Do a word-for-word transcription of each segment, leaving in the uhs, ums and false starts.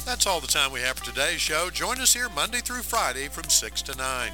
That's all the time we have for today's show. Join us here Monday through Friday from six to nine.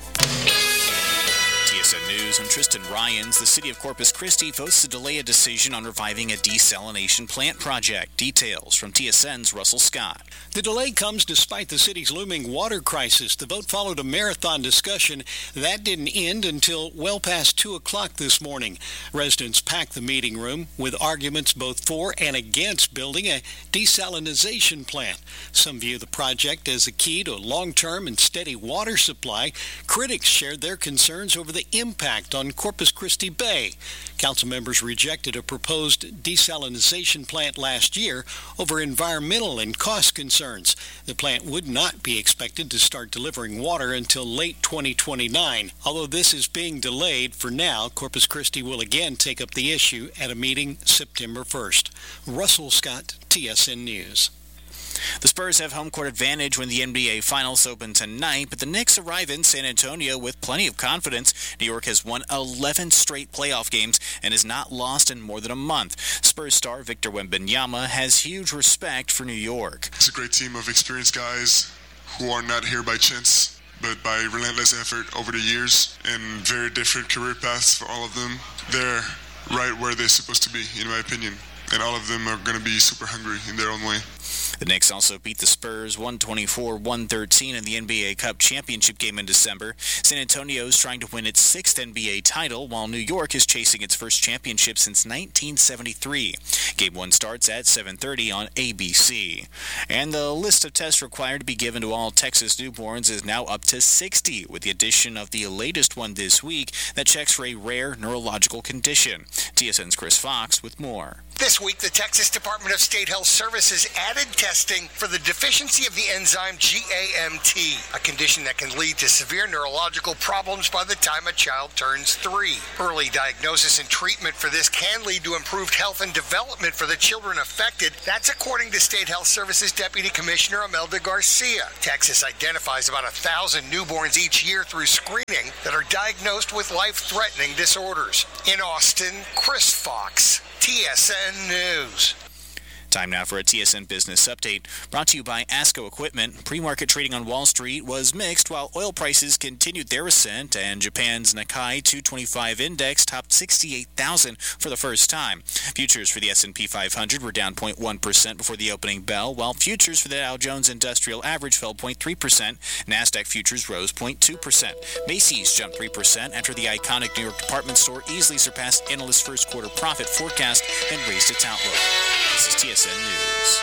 T S N News, I'm Tristan Ryans. The city of Corpus Christi votes to delay a decision on reviving a desalination plant project. Details from T S N's Russell Scott. The delay comes despite the city's looming water crisis. The vote followed a marathon discussion. That didn't end until well past two o'clock this morning. Residents packed the meeting room with arguments both for and against building a desalination plant. Some view the project as a key to a long-term and steady water supply. Critics shared their concerns over the impact on Corpus Christi Bay. Council members rejected a proposed desalination plant last year over environmental and cost concerns. The plant would not be expected to start delivering water until late twenty twenty-nine. Although this is being delayed for now, Corpus Christi will again take up the issue at a meeting September first. Russell Scott, T S N News. The Spurs have home court advantage when the N B A Finals open tonight, but the Knicks arrive in San Antonio with plenty of confidence. New York has won eleven straight playoff games and has not lost in more than a month. Spurs star Victor Wembanyama has huge respect for New York. It's a great team of experienced guys who are not here by chance, but by relentless effort over the years and very different career paths for all of them. They're right where they're supposed to be, in my opinion, and all of them are going to be super hungry in their own way. The Knicks also beat the Spurs one twenty-four one thirteen in the N B A Cup championship game in December. San Antonio is trying to win its sixth N B A title, while New York is chasing its first championship since nineteen seventy-three. Game one starts at seven thirty on A B C. And the list of tests required to be given to all Texas newborns is now up to sixty, with the addition of the latest one this week that checks for a rare neurological condition. T S N's Chris Fox with more. This week, the Texas Department of State Health Services added testing for the deficiency of the enzyme G A M T, a condition that can lead to severe neurological problems by the time a child turns three. Early diagnosis and treatment for this can lead to improved health and development for the children affected. That's according to State Health Services Deputy Commissioner Imelda Garcia. Texas identifies about a thousand newborns each year through screening that are diagnosed with life-threatening disorders. In Austin, Chris Fox, T S N News. Time now for a T S N Business Update, brought to you by ASCO Equipment. Pre-market trading on Wall Street was mixed while oil prices continued their ascent, and Japan's Nikkei two twenty-five index topped sixty-eight thousand for the first time. Futures for the S and P five hundred were down zero point one percent before the opening bell, while futures for the Dow Jones Industrial Average fell zero point three percent. NASDAQ futures rose zero point two percent. Macy's jumped three percent after the iconic New York department store easily surpassed analysts' first quarter profit forecast and raised its outlook. This is T S N News.